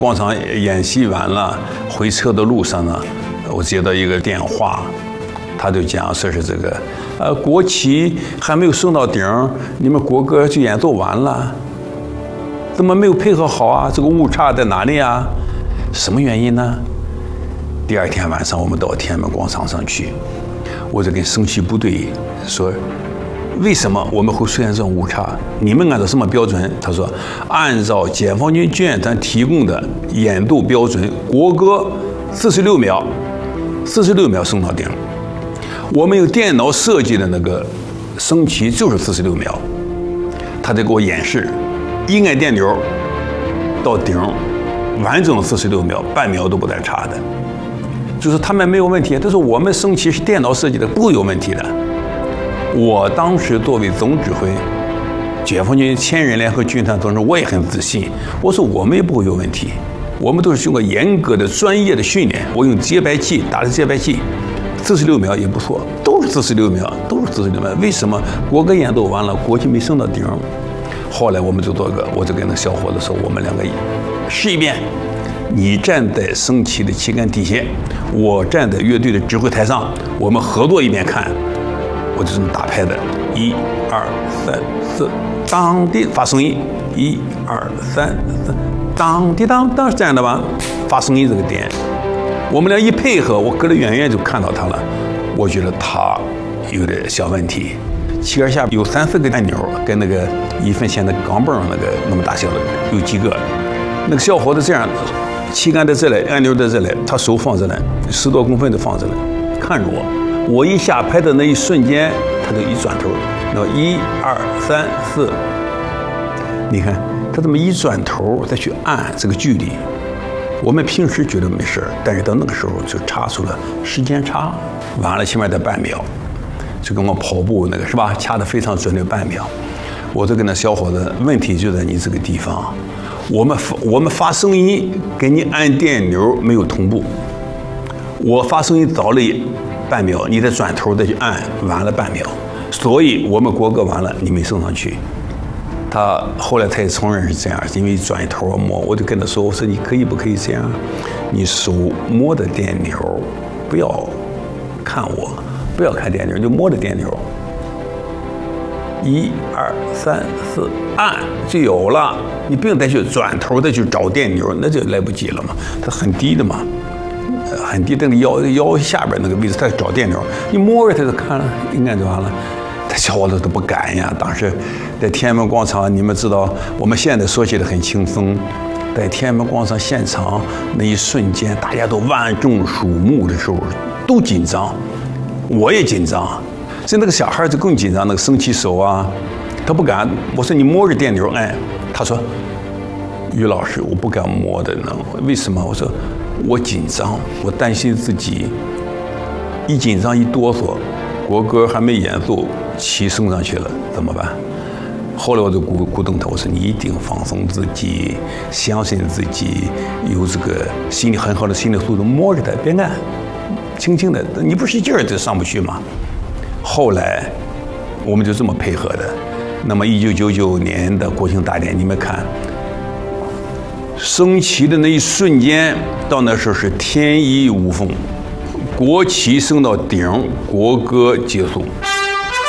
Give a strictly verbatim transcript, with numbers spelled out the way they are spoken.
广场演习完了，回车的路上呢，我接到一个电话，他就讲说是这个，呃，国旗还没有升到顶，你们国歌就演奏完了，怎么没有配合好啊？这个误差在哪里啊？什么原因呢？第二天晚上，我们到天安门广场上去，我就跟升旗部队说，为什么我们会出现这种误差？你们按照什么标准？他说，按照解放军军演团提供的演奏标准，国歌四十六秒，四十六秒升到顶。我们有电脑设计的那个升旗就是四十六秒。他得给我演示，一按电钮到顶，完整四十六秒，半秒都不带差的。就是他们没有问题，但是我们升旗是电脑设计的，不会有问题的。我当时作为总指挥，解放军千人联合军团总指，我也很自信。我说我们也不会有问题，我们都是经过严格的专业的训练。我用节拍器打的节拍器，四十六秒也不错，都是四十六秒，都是四十六秒。为什么国歌演奏完了，国旗没升到顶？后来我们就做个，我就跟那小伙子说，我们两个试一遍。你站在升旗的旗杆底下，我站在乐队的指挥台上，我们合作一遍看。我就这么打拍的，一、二、三、四，当的发声音，一、二、三、四，当的当当是这样的吧？发声音这个点，我们俩一配合，我隔得远远就看到他了。我觉得他有点小问题，旗杆下有三四个按钮，跟那个一分钱的钢镚那个那么大小的有几个。那个小伙子这样，旗杆在这里，按钮在这里，他手放这里，十多公分的放这里，看着我。我一下拍的那一瞬间，他就一转头，那一二三四，你看他这么一转头再去按这个距离，我们平时觉得没事，但是到那个时候就差出了时间差，完了起码得半秒，就跟我跑步那个是吧，掐得非常准的半秒。我就跟那小伙子，问题就在你这个地方，我们我们发声音跟你按电钮没有同步，我发声音早了半秒，你再转头再去按，晚了半秒，所以我们国歌完了，你没升上去。他后来他也承认是这样，因为转头摸，我就跟他说，我说你可以不可以这样？你手摸着电钮，不要看我，不要看电钮，就摸着电钮。一二三四，按就有了，你不用再去转头再去找电钮，那就来不及了嘛。它很低的嘛。很低，那个腰腰下边那个位置，他找电钮，你摸着他就看了，应该就完了。他小伙子都不敢呀。当时在天安门广场，你们知道，我们现在说起来很轻松，在天安门广场现场那一瞬间，大家都万众瞩目的时候，都紧张，我也紧张。所以那个小孩就更紧张，那个升旗手啊，他不敢。我说你摸着电钮按，他说，于老师，我不敢摸的呢，为什么？我说。我紧张，我担心自己一紧张一哆嗦，国歌还没演奏，旗升上去了怎么办？后来我就鼓鼓动他，我说你一定放松自己，相信自己，有这个心理很好的心理素质，摸着它，别按，轻轻的，你不使劲儿就上不去吗？后来我们就这么配合的。那么一九九九年的国庆大典，你们看。升旗的那一瞬间，到那时候是天衣无缝，国旗升到顶，国歌结束。